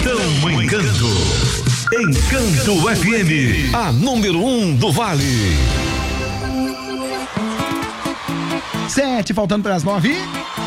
Conexão Encanto. Encanto FM, a número 1 do Vale. 7, faltando para as 9.